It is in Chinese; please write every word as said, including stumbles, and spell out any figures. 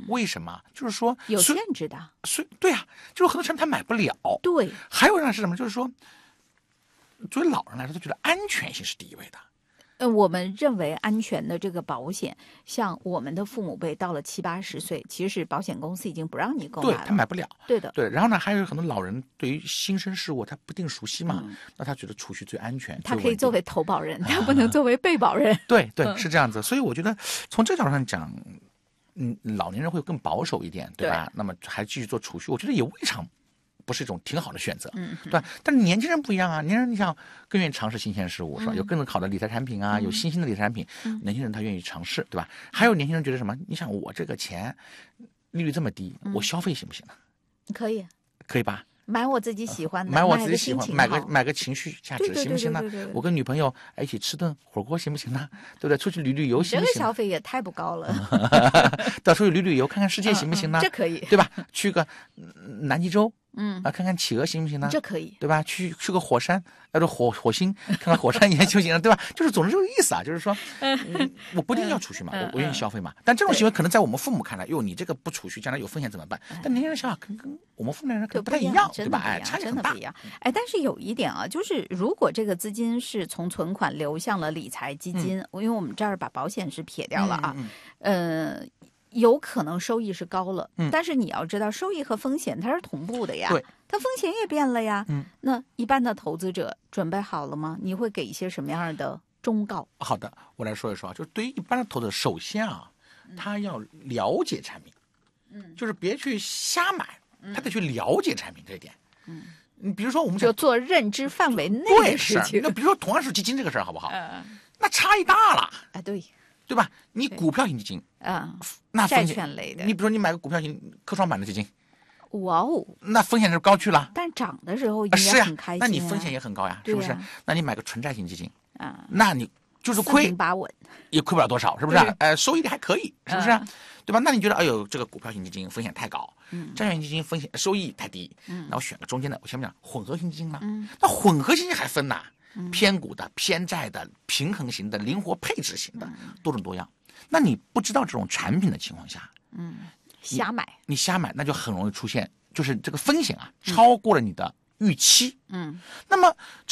嗯，为什么？就是说有限制的。 所以对啊，就是很多产品他买不了。 对， 还有一样是什么？就是说，作为老人来说，他觉得安全性是第一位的。 呃，我们认为安全的这个保险，像我们的父母辈到了七八十岁，其实保险公司已经不让你购买了， 对他买不了。 对的， 对。然后呢，还有很多老人对于新生事物他不定熟悉嘛， 嗯、 那他觉得储蓄最安全， 他可以作为投保人，他不能作为被保人。 对对，是这样子。所以我觉得从这个角度上讲，嗯，老年人会更保守一点，对吧？对，那么还继续做储蓄，我觉得也未尝不是一种挺好的选择， 嗯， 对吧？但是年轻人不一样啊，年轻人你想更愿意尝试新鲜事物，是吧？ 嗯、 有更好的理财产品啊， 嗯、 有新兴的理财产品， 嗯、 年轻人他愿意尝试，对吧？还有年轻人觉得什么？你想我这个钱利率这么低， 嗯、 我消费行不行呢？ 可以， 可以吧？ 买我自己喜欢的， 买我自己喜欢，买个买个情绪价值行不行呢？ 对对对对对， 我跟女朋友一起吃顿火锅行不行呢？对不对？出去旅旅游行不行？ 这个消费也太不高了。 到出去旅旅游看看世界行不行呢？ 嗯嗯、这可以， 对吧？去个南极洲。 嗯啊，看看企鹅行不行呢？ 这可以， 对吧？去去个火山，要是火火星，看看火山岩行不行呢？对吧？就是总之这个意思啊，就是说，嗯，我不一定要储蓄嘛， 嗯、 我我愿意消费嘛。但这种行为可能在我们父母看来，哟，你这个不储蓄，将来有风险怎么办？但年轻人想法跟跟我们父母人可能不太一样，对吧？哎，差异很大。 真的不一样。哎，但是有一点啊，就是如果这个资金是从存款流向了理财基金，嗯、因为我们这儿把保险是撇掉了啊， 嗯嗯、呃。有可能收益是高了， 嗯， 但是你要知道，收益和风险它是同步的呀， 对， 它风险也变了呀， 嗯， 那一般的投资者准备好了吗？你会给一些什么样的忠告？ 好的，我来说一说啊，就是对于一般的投资者，首先啊，他要了解产品，嗯，就是别去瞎买，他得去了解产品这一点，嗯，你比如说我们就做认知范围内的事情， 那比如说同样是基金这个事儿，好不好？ 嗯， 那差异大了， 啊，对。 对吧？你股票型基金啊， 那债券类的， 你比如说你买个股票型科创板的基金， 哇哦， 那风险就高去了。 但涨的时候也很开心、啊啊，是呀，那你风险也很高呀，是不是？ 啊、 那你买个纯债型基金啊， 那你就是亏八稳， 也亏不了多少，是不是？呃，收益率还可以，是不是？嗯、对吧？那你觉得，哎呦，这个股票型基金风险太高， 嗯， 债券型基金风险收益太低， 嗯， 那我选个中间的，我先不讲混合型基金嘛， 嗯， 那混合型基金还分呐，嗯、偏股的、偏债的、平衡型的、灵活配置型的，嗯、多种多样。那你不知道这种产品的情况下， 嗯，瞎买， 你，你瞎买，那就很容易出现，就是这个风险啊超过了你的预期， 嗯， 那么